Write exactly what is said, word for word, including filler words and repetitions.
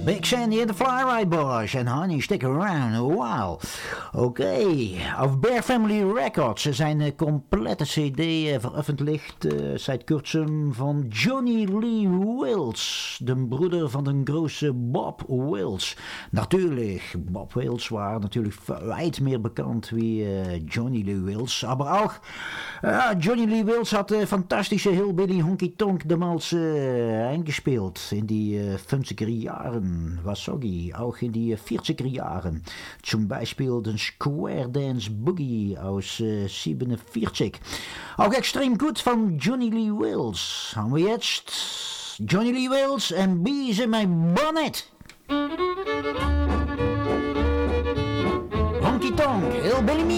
Big Sandy and the Fly-Ride Boys and Honey, stick around a while. Oké, okay. Auf Bear Family Records zijn een complete cd veröffentlicht uh, seit kurzem van Johnny Lee Wills, de broeder van de grote Bob Wills. Natuurlijk, Bob Wills was natuurlijk weit meer bekend wie uh, Johnny Lee Wills, maar ook uh, Johnny Lee Wills had uh, fantastische Hillbilly Honky Tonk damals uh, eingespeeld in die uh, fünfziger Jahren. Was soggy, auch in die vierziger Jahren. Zum Beispiel den Square Dance Boogie aus uh, siebenundvierzig. Auch extrem gut von Johnny Lee Wills. Haben wir jetzt Johnny Lee Wills and Bees in My Bonnet. Honky Tonk, Hillbilly